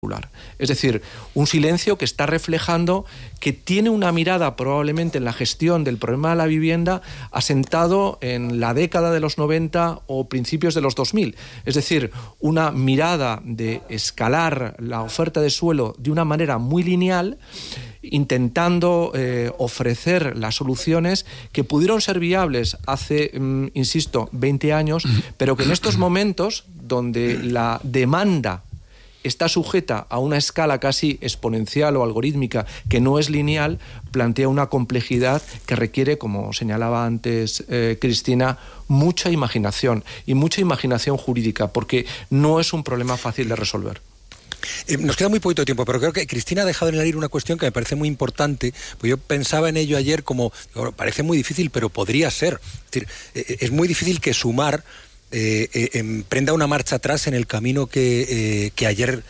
Es decir, un silencio que está reflejando que tiene una mirada probablemente en la gestión del problema de la vivienda asentado en la década de los 90 o principios de los 2000. Es decir, una mirada de escalar la oferta de suelo de una manera muy lineal, intentando ofrecer las soluciones que pudieron ser viables hace, insisto, 20 años, pero que en estos momentos, donde la demanda está sujeta a una escala casi exponencial o algorítmica que no es lineal, plantea una complejidad que requiere, como señalaba antes Cristina, mucha imaginación y mucha imaginación jurídica, porque no es un problema fácil de resolver. Nos queda muy poquito tiempo, pero creo que Cristina ha dejado en el aire una cuestión que me parece muy importante, pues yo pensaba en ello ayer como, bueno, parece muy difícil, pero podría ser. Es decir, es muy difícil que Sumar emprenda una marcha atrás en el camino que ayer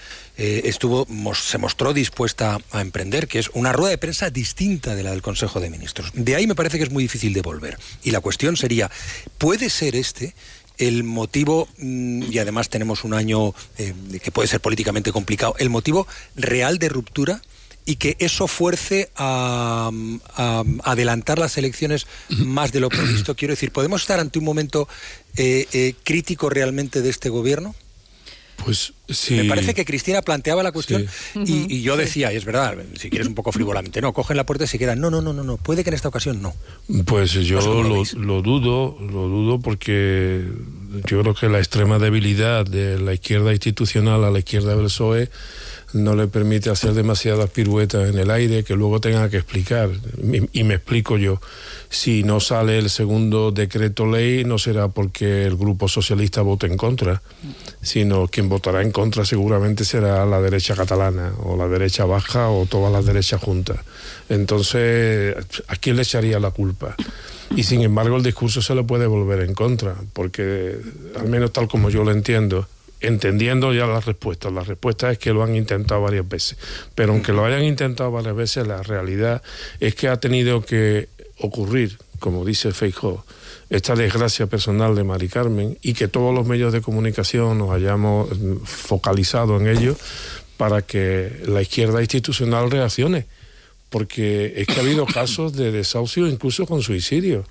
se mostró dispuesta a emprender, que es una rueda de prensa distinta de la del Consejo de Ministros. De ahí me parece que es muy difícil de volver. Y la cuestión sería, ¿puede ser el motivo, y además tenemos un año que puede ser políticamente complicado, el motivo real de ruptura, y que eso fuerce a adelantar las elecciones más de lo previsto? Quiero decir, ¿podemos estar ante un momento crítico realmente de este gobierno? Pues sí. Me parece que Cristina planteaba la cuestión, sí. y yo decía, y es verdad, si quieres un poco frívolamente, no, cogen la puerta y se quedan. No, puede que en esta ocasión no. Pues yo lo dudo porque yo creo que la extrema debilidad de la izquierda institucional a la izquierda del PSOE no le permite hacer demasiadas piruetas en el aire que luego tenga que explicar. Y me explico yo. Si no sale el segundo decreto ley, no será porque el Grupo Socialista vote en contra, sino quien votará en contra seguramente será la derecha catalana, o la derecha baja, o todas las derechas juntas. Entonces, ¿a quién le echaría la culpa? Y sin embargo, el discurso se le puede volver en contra, porque, al menos tal como yo lo entiendo, entendiendo ya la respuesta es que lo han intentado varias veces, pero aunque lo hayan intentado varias veces, la realidad es que ha tenido que ocurrir, como dice Feijóo, esta desgracia personal de Mari Carmen, y que todos los medios de comunicación nos hayamos focalizado en ello para que la izquierda institucional reaccione, porque es que ha habido casos de desahucio incluso con suicidio.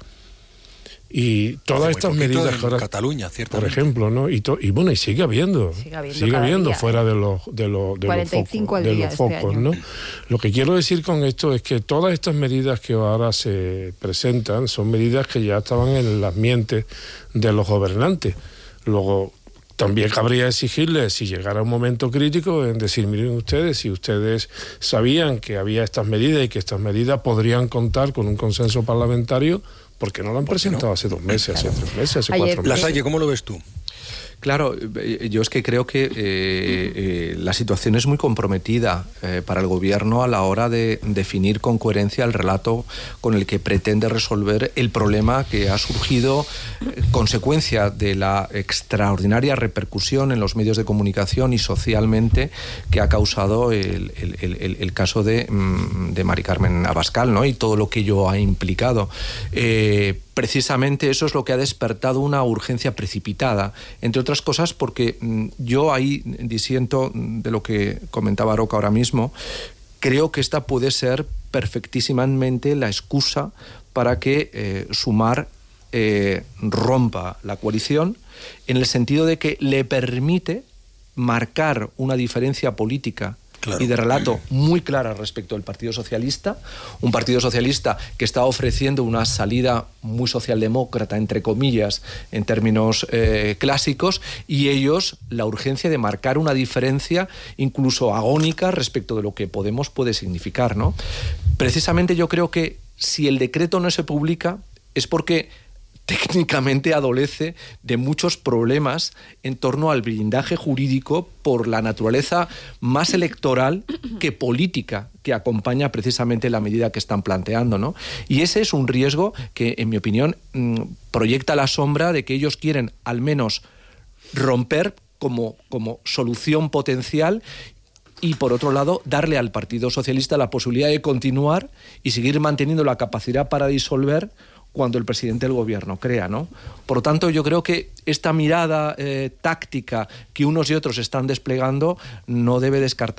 Y todas estas medidas en Cataluña, ciertamente, por ejemplo, ¿no? Y sigue habiendo fuera de los focos, ¿no? Lo que quiero decir con esto es que todas estas medidas que ahora se presentan son medidas que ya estaban en las mentes de los gobernantes. Luego, también cabría exigirles, si llegara un momento crítico, en decir, miren ustedes, si ustedes sabían que había estas medidas y que estas medidas podrían contar con un consenso parlamentario, ¿por qué no lo han presentado hace 2 meses, hace 3 meses, hace 4 meses? Lasalle, ¿cómo lo ves tú? Claro, yo es que creo que la situación es muy comprometida para el gobierno a la hora de definir con coherencia el relato con el que pretende resolver el problema que ha surgido consecuencia de la extraordinaria repercusión en los medios de comunicación y socialmente que ha causado el caso de Mari Carmen Abascal, ¿no? Y todo lo que ello ha implicado. Precisamente eso es lo que ha despertado una urgencia precipitada, entre otras cosas porque yo ahí disiento de lo que comentaba Roca ahora mismo. Creo que esta puede ser perfectísimamente la excusa para que Sumar rompa la coalición, en el sentido de que le permite marcar una diferencia política, claro, y de relato muy clara respecto al Partido Socialista, un Partido Socialista que está ofreciendo una salida muy socialdemócrata, entre comillas, en términos clásicos, y ellos la urgencia de marcar una diferencia incluso agónica respecto de lo que Podemos puede significar, ¿no? Precisamente yo creo que si el decreto no se publica es porque técnicamente adolece de muchos problemas en torno al blindaje jurídico por la naturaleza más electoral que política que acompaña precisamente la medida que están planteando, ¿no? Y ese es un riesgo que, en mi opinión, proyecta la sombra de que ellos quieren al menos romper como solución potencial, y por otro lado darle al Partido Socialista la posibilidad de continuar y seguir manteniendo la capacidad para disolver cuando el presidente del gobierno crea, ¿no? Por lo tanto, yo creo que esta mirada táctica que unos y otros están desplegando no debe descartar